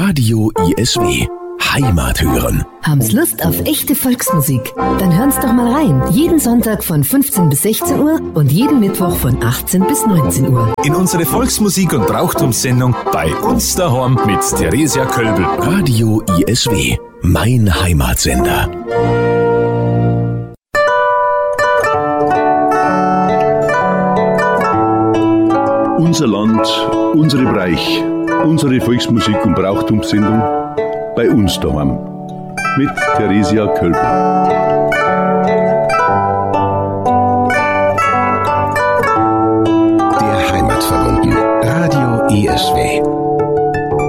Radio ISW. Heimat hören. Haben's Lust auf echte Volksmusik? Dann hören's doch mal rein. Jeden Sonntag von 15 bis 16 Uhr und jeden Mittwoch von 18 bis 19 Uhr. In unsere Volksmusik- und Brauchtumssendung bei uns daheim mit Theresia Kölbel. Radio ISW. Mein Heimatsender. Unser Land, unsere Breich, unsere Volksmusik- und Brauchtumssendung bei uns daheim mit Theresia Kölbel. Der Heimatverbunden. Radio ISW.